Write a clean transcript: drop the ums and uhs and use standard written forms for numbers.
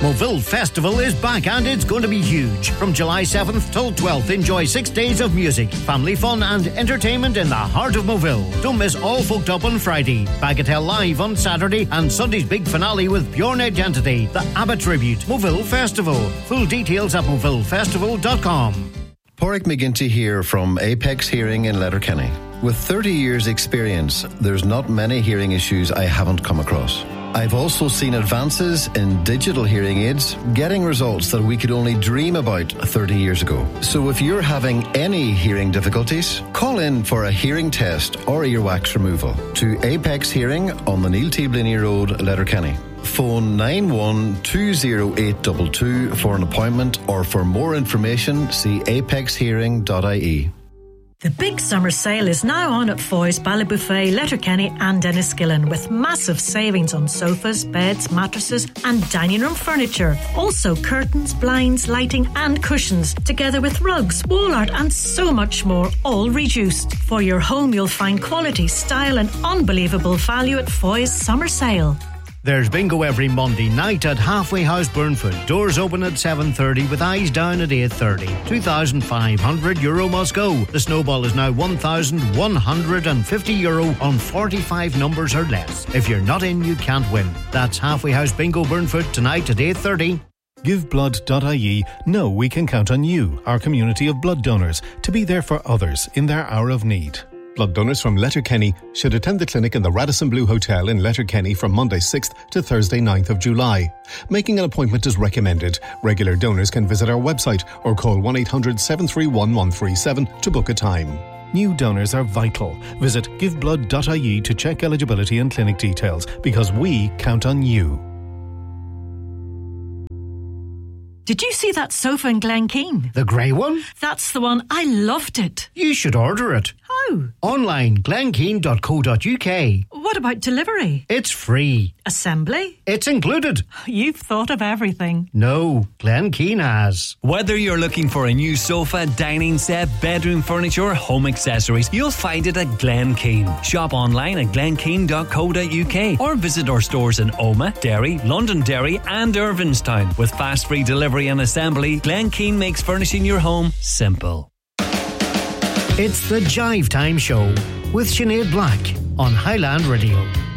Moville Festival is back and it's going to be huge. From July 7th till 12th, enjoy 6 days of music, family fun and entertainment in the heart of Moville. Don't miss All Folked Up on Friday, Bagatelle Live on Saturday and Sunday's big finale with Bjorn Identity, the ABBA Tribute, Moville Festival. Full details at movillefestival.com. Pádraig McGinty here from Apex Hearing in Letterkenny. With 30 years experience, there's not many hearing issues I haven't come across. I've also seen advances in digital hearing aids getting results that we could only dream about 30 years ago. So if you're having any hearing difficulties, call in for a hearing test or earwax removal to Apex Hearing on the Neil T. Blaney Road, Letterkenny. Phone 9120822 for an appointment, or for more information, see apexhearing.ie. The big summer sale is now on at Foy's, Ballybuffet, Letterkenny and Enniskillen, with massive savings on sofas, beds, mattresses and dining room furniture. Also curtains, blinds, lighting and cushions, together with rugs, wall art and so much more, all reduced. For your home you'll find quality, style and unbelievable value at Foy's summer sale. There's bingo every Monday night at Halfway House Burnfoot. Doors open at 7:30 with eyes down at 8:30. €2,500 must go. The snowball is now €1,150 on 45 numbers or less. If you're not in, you can't win. That's Halfway House Bingo Burnfoot tonight at 8:30. GiveBlood.ie know we can count on you, our community of blood donors, to be there for others in their hour of need. Blood donors from Letterkenny should attend the clinic in the Radisson Blu Hotel in Letterkenny from Monday 6th to Thursday 9th of July. Making an appointment is recommended. Regular donors can visit our website or call 1-800-731-137 to book a time. New donors are vital. Visit giveblood.ie to check eligibility and clinic details, because we count on you. Did you see that sofa in Glenkeen? The grey one? That's the one. I loved it. You should order it. How? Online, glenkeen.co.uk. What about delivery? It's free. Assembly? It's included. You've thought of everything. No, Glenkeen has. Whether you're looking for a new sofa, dining set, bedroom furniture or home accessories, you'll find it at Glenkeen. Shop online at glenkeen.co.uk or visit our stores in Omagh, Derry, Londonderry and Irvinstown. With fast free delivery and assembly, Glenkeen makes furnishing your home simple. It's the Jive Time Show with Sinead Black on Highland Radio.